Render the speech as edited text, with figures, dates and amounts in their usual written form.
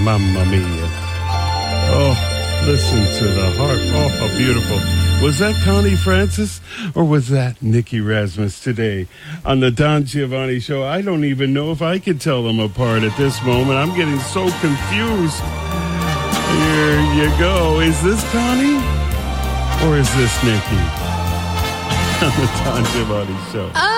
Mamma mia. Oh, listen to the harp. Oh, how beautiful. Was that Connie Francis or was that Nikki Rasmus today on the Don Giovanni Show? I don't even know if I could tell them apart at this moment. I'm getting so confused. Here you go. Is this Connie or is this Nikki on the Don Giovanni Show?